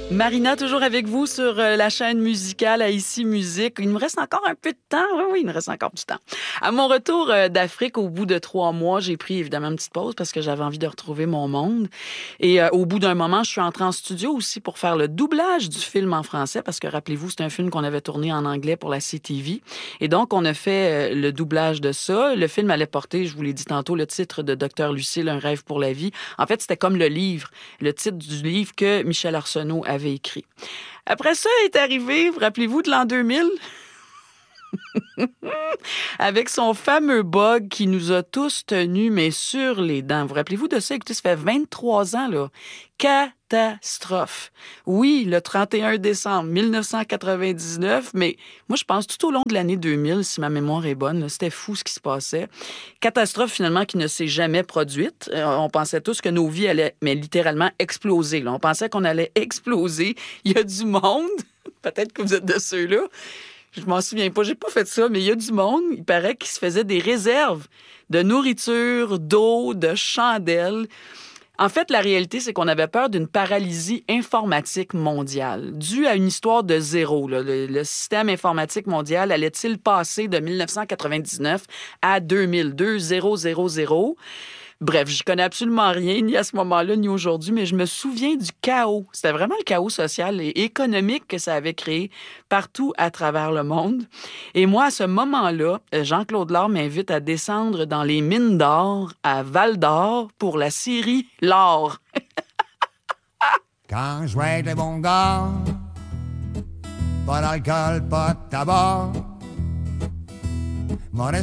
Marina, toujours avec vous sur la chaîne musicale à Ici Musique. Il me reste encore un peu de temps. Oui, il me reste encore du temps. À mon retour d'Afrique, au bout de 3 mois, j'ai pris évidemment une petite pause parce que j'avais envie de retrouver mon monde. Et au bout d'un moment, je suis entrée en studio aussi pour faire le doublage du film en français parce que, rappelez-vous, c'est un film qu'on avait tourné en anglais pour la CTV. Et donc, on a fait le doublage de ça. Le film allait porter, je vous l'ai dit tantôt, le titre de Docteur Lucile, Un rêve pour la vie. En fait, c'était comme le titre du livre que Michel Arsenault avait écrit. Après ça est arrivé, rappelez-vous de l'an 2000, avec son fameux bug qui nous a tous tenus, mais sur les dents. Vous rappelez-vous de ça? Écoutez, ça fait 23 ans, là. Catastrophe. Oui, le 31 décembre 1999, mais moi, je pense tout au long de l'année 2000, si ma mémoire est bonne, là, c'était fou ce qui se passait. Catastrophe, finalement, qui ne s'est jamais produite. On pensait tous que nos vies allaient, mais littéralement, exploser. Là. On pensait qu'on allait exploser. Il y a du monde, peut-être que vous êtes de ceux-là, je m'en souviens pas, j'ai pas fait ça, mais il y a du monde, il paraît, qui se faisait des réserves de nourriture, d'eau, de chandelles. En fait, la réalité, c'est qu'on avait peur d'une paralysie informatique mondiale, due à une histoire de zéro. Là. Le système informatique mondial allait-il passer de 1999 à 2000, 2000? Bref, je connais absolument rien, ni à ce moment-là, ni aujourd'hui, mais je me souviens du chaos. C'était vraiment le chaos social et économique que ça avait créé partout à travers le monde. Et moi, à ce moment-là, Jean-Claude Lard m'invite à descendre dans les mines d'or à Val-d'Or pour la série L'Or. Quand je vais être le bon gars, pas d'alcool, pas de tabac, m'en